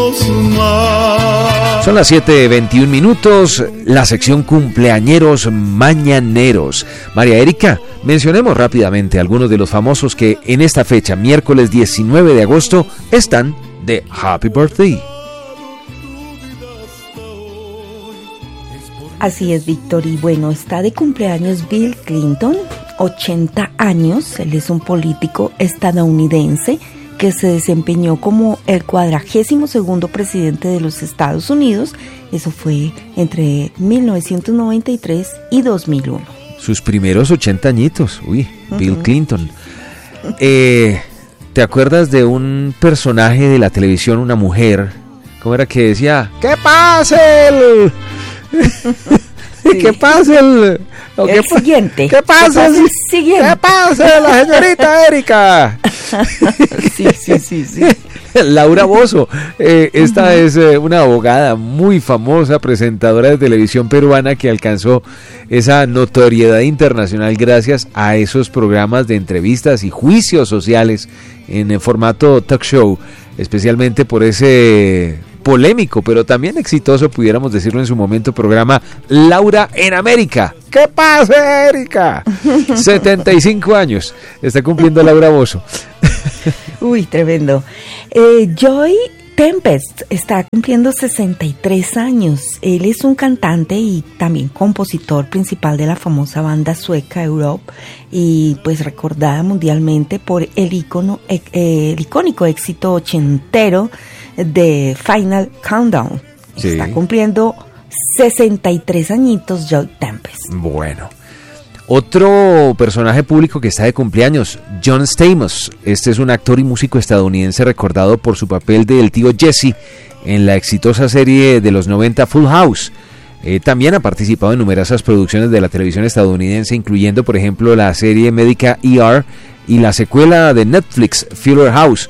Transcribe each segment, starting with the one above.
Son las 7:21, la sección cumpleañeros mañaneros. María Erika, mencionemos rápidamente algunos de los famosos que en esta fecha, miércoles 19 de agosto, están de Happy Birthday. Así es, Víctor, y bueno, está de cumpleaños Bill Clinton, 80 años, él es un político estadounidense que se desempeñó como el 42º presidente de los Estados Unidos. Eso fue entre 1993 y 2001. Sus primeros 80 añitos, Bill Clinton. ¿Te acuerdas de un personaje de la televisión, una mujer? ¿Cómo era que decía? ¡Que pase el... Sí. ¿Qué pasa el siguiente? ¿Qué pasa el siguiente? ¿Qué pasa la señorita Erika? Sí. Laura Bozzo, esta es una abogada muy famosa, presentadora de televisión peruana que alcanzó esa notoriedad internacional gracias a esos programas de entrevistas y juicios sociales en formato talk show, especialmente por ese polémico, pero también exitoso, pudiéramos decirlo en su momento, programa Laura en América. ¿Qué pasa, Erika? 75 años está cumpliendo Laura Bozzo. Uy, tremendo. Joy Tempest está cumpliendo 63 años. Él es un cantante y también compositor principal de la famosa banda sueca Europe, y pues recordada mundialmente por el icónico éxito ochentero de Final Countdown. Sí. Está cumpliendo 63 añitos Joy Tempest. Bueno, otro personaje público que está de cumpleaños, John Stamos. Este es un actor y músico estadounidense recordado por su papel del tío Jesse en la exitosa serie de los 90 Full House. También ha participado en numerosas producciones de la televisión estadounidense, incluyendo por ejemplo la serie médica ER y la secuela de Netflix Fuller House.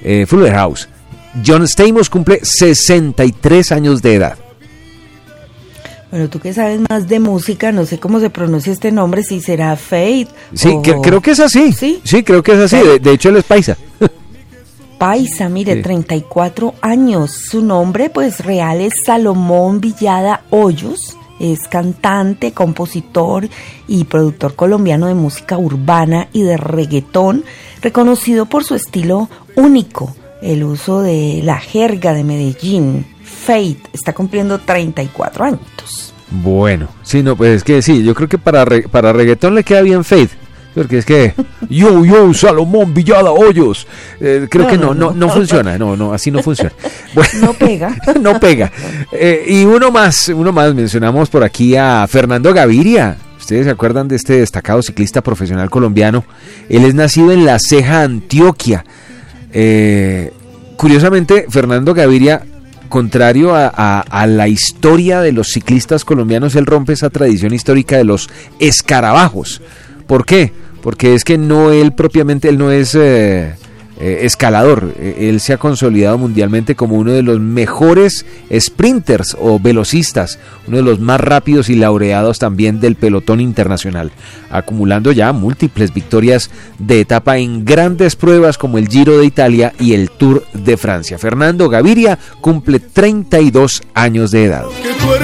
John Stamos cumple 63 años de edad. Bueno, tú que sabes más de música, no sé cómo se pronuncia este nombre, si será Fate. Sí, creo que es así. Sí, creo que es así. De hecho, él es paisa. Paisa, mire, sí. 34 años. Su nombre, pues, real es Salomón Villada Hoyos. Es cantante, compositor y productor colombiano de música urbana y de reggaetón, reconocido por su estilo único, el uso de la jerga de Medellín. Fate está cumpliendo 34 años. Bueno, sí, no, pues es que sí, yo creo que para reggaetón le queda bien Fate, porque es que yo, Salomón Villada Hoyos, creo que no funciona, no, así no funciona. Bueno, no pega. No pega. Y uno más, mencionamos por aquí a Fernando Gaviria. ¿Ustedes se acuerdan de este destacado ciclista profesional colombiano? Él es nacido en La Ceja, Antioquia. Curiosamente, Fernando Gaviria, contrario a la historia de los ciclistas colombianos, él rompe esa tradición histórica de los escarabajos. ¿Por qué? Porque es que él no es escalador. Él se ha consolidado mundialmente como uno de los mejores sprinters o velocistas, uno de los más rápidos y laureados también del pelotón internacional, acumulando ya múltiples victorias de etapa en grandes pruebas como el Giro de Italia y el Tour de Francia. Fernando Gaviria cumple 32 años de edad.